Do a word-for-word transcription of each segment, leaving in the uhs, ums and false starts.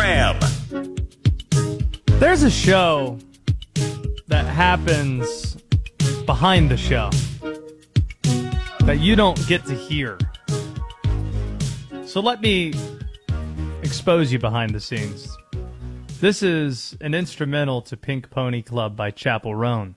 Graham. There's a show that happens behind the show that you don't get to hear. So let me expose you behind the scenes. This is an instrumental to Pink Pony Club by Chappell Roan.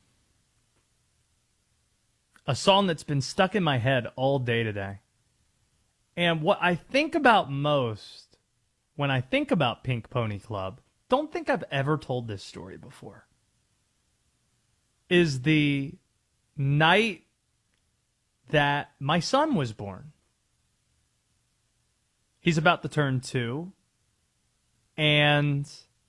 A song that's been stuck in my head all day today. And what I think about most when I think about Pink Pony Club, don't think I've ever told this story before, is the night that my son was born. He's about to turn two, and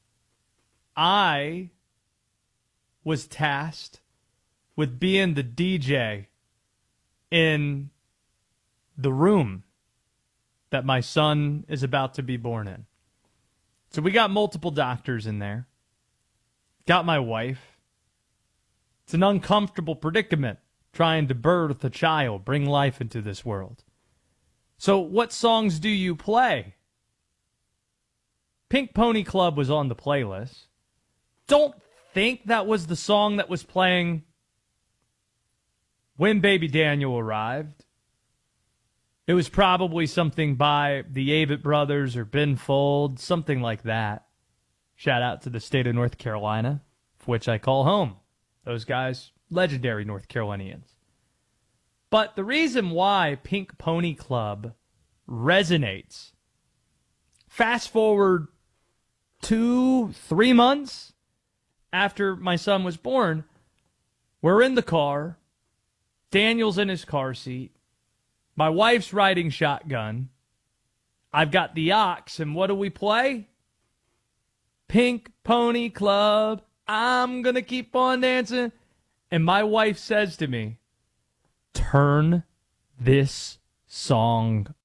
I was tasked with being the D J in the room that my son is about to be born in. So we got multiple doctors in there. Got my wife. It's an uncomfortable predicament trying to birth a child, bring life into this world. So what songs do you play? Pink Pony Club was on the playlist. Don't think that was the song that was playing when baby Daniel arrived. It was probably something by the Avett Brothers or Ben Folds, something like that. Shout out to the state of North Carolina, which I call home. Those guys, legendary North Carolinians. But the reason why Pink Pony Club resonates, fast forward two, three months after my son was born, we're in the car. Daniel's in his car seat. My wife's riding shotgun. I've got the ox, and what do we play? Pink Pony Club. I'm going to keep on dancing. And my wife says to me, turn this song